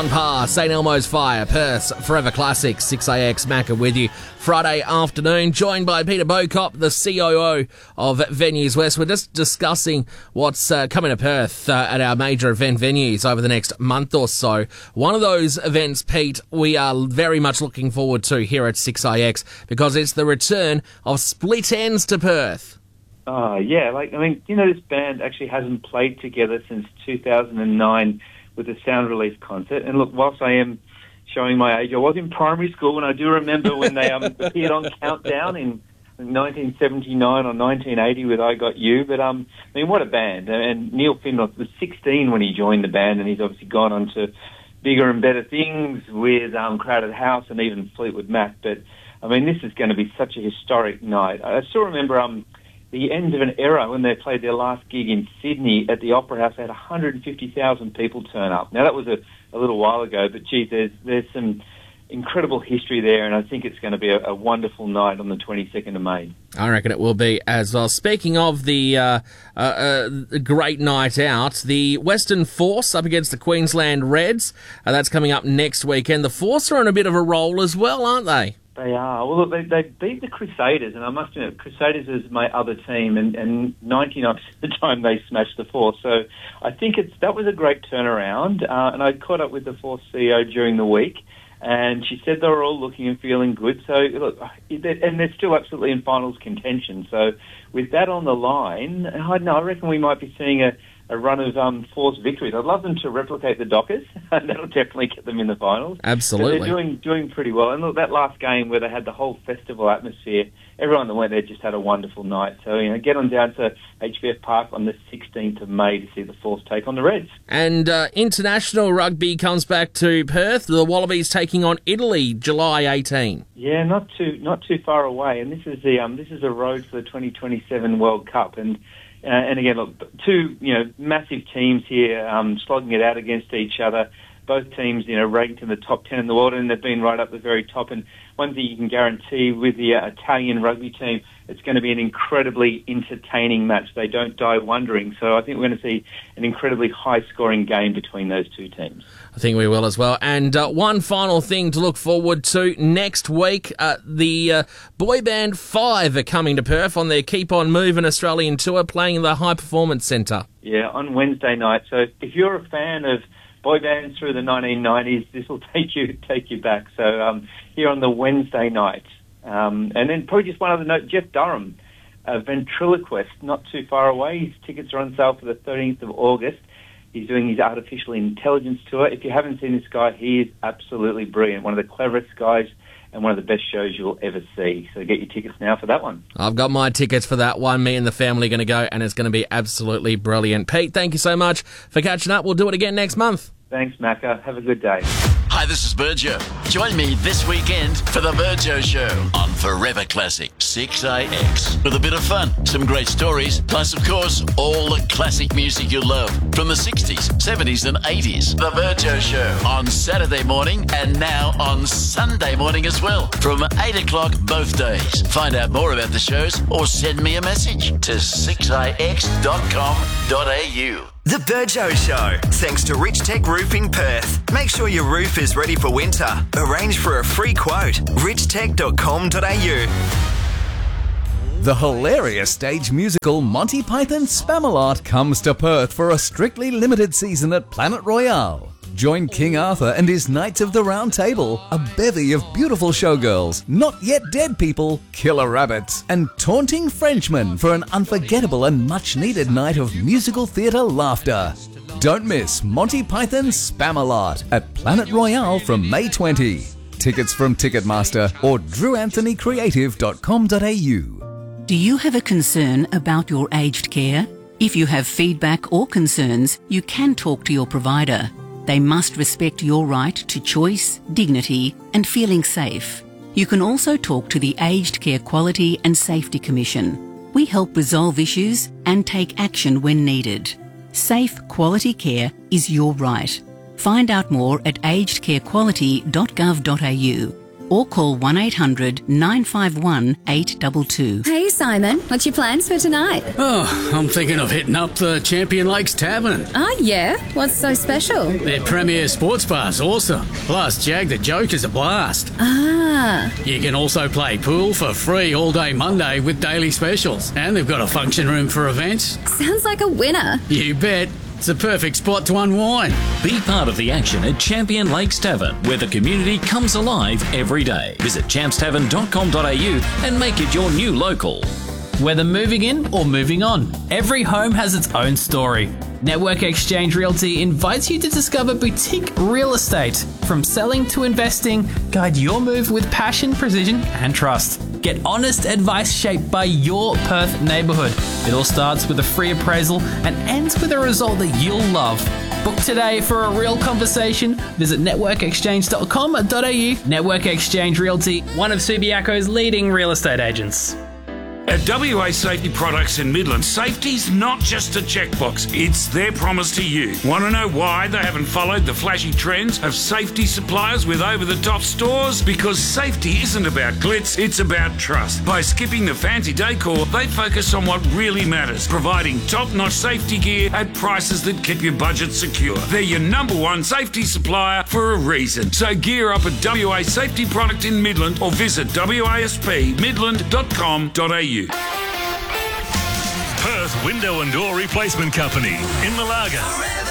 on par. St Elmo's Fire, Perth's Forever Classic, 6AX Macca with you. Friday afternoon, joined by Peter Bocop, the COO of Venues West. We're just discussing what's coming to Perth at our major event venues over the next month or so. One of those events, Pete, we are very much looking forward to here at 6AX because it's the return of Split Enz to Perth. Oh, yeah. This band actually hasn't played together since 2009 with the Sound Relief concert. And look, whilst I am showing my age, I was in primary school, and I do remember when they appeared on Countdown in 1979 or 1980 with I Got You. But, what a band. And Neil Findlaw was 16 when he joined the band, and he's obviously gone on to bigger and better things with Crowded House and even Fleetwood Mac. But, this is going to be such a historic night. I still remember the end of an era when they played their last gig in Sydney at the Opera House. They had 150,000 people turn up. Now, that was a little while ago, but, geez, there's some incredible history there, and I think it's going to be a wonderful night on the 22nd of May. I reckon it will be as well. Speaking of the great night out, the Western Force up against the Queensland Reds. That's coming up next weekend. The Force are on a bit of a roll as well, aren't they? They are. Well, look, they beat the Crusaders, and I must admit, Crusaders is my other team, and 99% of the time they smashed the Force. So I think that was a great turnaround, and I caught up with the Force CEO during the week, and she said they were all looking and feeling good. So, look, and they're still absolutely in finals contention. So with that on the line, I reckon we might be seeing a run of Force victories. I'd love them to replicate the Dockers. That'll definitely get them in the finals. Absolutely. So they're doing pretty well. And look, that last game where they had the whole festival atmosphere, everyone that went there just had a wonderful night. So, get on down to HBF Park on the 16th of May to see the Force take on the Reds. And international rugby comes back to Perth. The Wallabies taking on Italy, July 18. Yeah, not too far away. And this is a road for the 2027 World Cup. And again, look, two massive teams here slogging it out against each other. Both teams, ranked in the top 10 in the world, and they've been right up the very top. And one thing you can guarantee with the Italian rugby team, it's going to be an incredibly entertaining match. They don't die wondering. So I think we're going to see an incredibly high-scoring game between those two teams. I think we will as well. And one final thing to look forward to next week, the Boy Band 5 are coming to Perth on their Keep On Moving Australian tour, playing in the High Performance Centre. Yeah, on Wednesday night. So if you're a fan of boy bands through the 1990s, this will take you back. So here on the Wednesday night. And then probably just one other note, Jeff Durham, a ventriloquist, not too far away. His tickets are on sale for the 13th of August. He's doing his artificial intelligence tour. If you haven't seen this guy, he is absolutely brilliant. One of the cleverest guys and one of the best shows you'll ever see. So get your tickets now for that one. I've got my tickets for that one. Me and the family are going to go, and it's going to be absolutely brilliant. Pete, thank you so much for catching up. We'll do it again next month. Thanks, Macca. Have a good day. Hi, this is Burjo. Join me this weekend for the Burjo Show on Forever Classic 6AX. With a bit of fun, some great stories, plus, of course, all the classic music you love from the 60s, 70s and 80s. The Burjo Show on Saturday morning and now on Sunday morning as well from 8 o'clock both days. Find out more about the shows or send me a message to 6ix.com.au. The Burjo Show, thanks to Rich Tech Roofing Perth. Make sure your roof is ready for winter. Arrange for a free quote. richtech.com.au. The hilarious stage musical Monty Python Spamalot comes to Perth for a strictly limited season at Planet Royale. Join King Arthur and his Knights of the Round Table, a bevy of beautiful showgirls, not yet dead people, killer rabbits, and taunting Frenchmen for an unforgettable and much-needed night of musical theatre laughter. Don't miss Monty Python's Spamalot at Planet Royale from May 20. Tickets from Ticketmaster or drewanthonycreative.com.au. Do you have a concern about your aged care? If you have feedback or concerns, you can talk to your provider. They must respect your right to choice, dignity, and feeling safe. You can also talk to the Aged Care Quality and Safety Commission. We help resolve issues and take action when needed. Safe, quality care is your right. Find out more at agedcarequality.gov.au. or call 1800 951 822. Hey Simon, what's your plans for tonight? Oh, I'm thinking of hitting up the Champion Lakes Tavern. Oh yeah? What's so special? Their premier sports bar's awesome. Plus, Jag the Joker's a blast. Ah. You can also play pool for free all day Monday with daily specials. And they've got a function room for events. Sounds like a winner. You bet. It's a perfect spot to unwind. Be part of the action at Champion Lakes Tavern, where the community comes alive every day. Visit champstavern.com.au and make it your new local. Whether moving in or moving on, every home has its own story. Network Exchange Realty invites you to discover boutique real estate. From selling to investing, guide your move with passion, precision, and trust. Get honest advice shaped by your Perth neighbourhood. It all starts with a free appraisal and ends with a result that you'll love. Book today for a real conversation. Visit networkexchange.com.au. Network Exchange Realty, one of Subiaco's leading real estate agents. At WA Safety Products in Midland, safety's not just a checkbox, it's their promise to you. Want to know why they haven't followed the flashy trends of safety suppliers with over-the-top stores? Because safety isn't about glitz, it's about trust. By skipping the fancy decor, they focus on what really matters, providing top-notch safety gear at prices that keep your budget secure. They're your number one safety supplier for a reason. So gear up at WA Safety Product in Midland or visit waspmidland.com.au. Perth Window and Door Replacement Company in Malaga.